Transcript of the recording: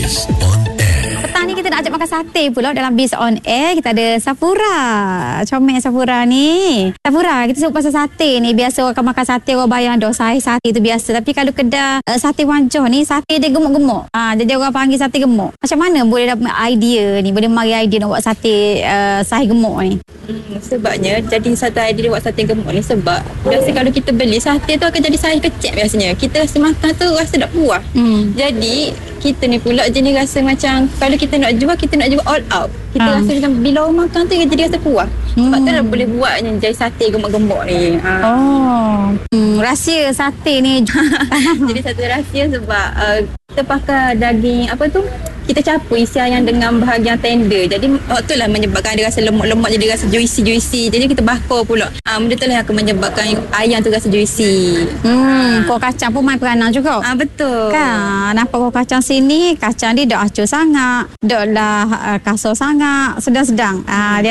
Biz on Air. Petang ni kita nak ajak makan sate pula dalam Biz on Air. Kita ada Safura. Comel Safura ni. Safura, kita sebut pasal sate ni. Biasa orang akan makan sate, orang bayang dah saiz sate tu biasa. Tapi kalau kedai sate Wanjoh ni, sate dia gemuk-gemuk. Jadi orang panggil sate gemuk. Macam mana boleh dapat idea ni? Boleh mari idea nak buat sate saiz gemuk ni? Sebabnya jadi satu idea buat sate gemuk ni sebab biasa kalau kita beli sate tu akan jadi saiz kecil biasanya. Kita rasa makan tu rasa tak puas. Jadi kita ni pula jenis rasa macam kalau kita nak jual all out. Kita rasa macam bila orang makan tu jadi rasa puas. Sebab tu dah boleh buat jadi sate gemuk-gemuk ni. Rahsia sate ni. Jadi satu rahsia sebab kita pakai daging apa tu? Kita campur isi ayam dengan bahagian tender. Jadi itulah menyebabkan dia rasa lemak-lemak, jadi rasa juicy. Jadi kita bakar pula. Benda tu lah yang akan menyebabkan ayam tu rasa juicy. Kuah kacang pun main peranan juga. Betul. Kan, nampak kuah kacang sini, kacang dia dah acur sangat. Dah lah kasar sangat. Sedang-sedang. Dia